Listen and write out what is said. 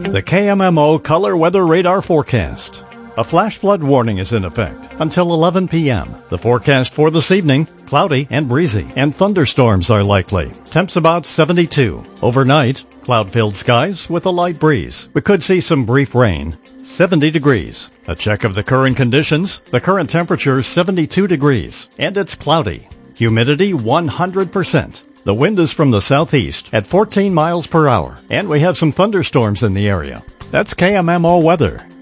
The KMMO Color Weather Radar Forecast. A flash flood warning is in effect until 11 p.m. The forecast for this evening, cloudy and breezy, and thunderstorms are likely. Temps about 72. Overnight, cloud-filled skies with a light breeze. We could see some brief rain. 70 degrees. A check of the current conditions. The current temperature 72 degrees, and it's cloudy. Humidity 100%. The wind is from the southeast at 14 miles per hour, and we have some thunderstorms in the area. That's KMMO weather.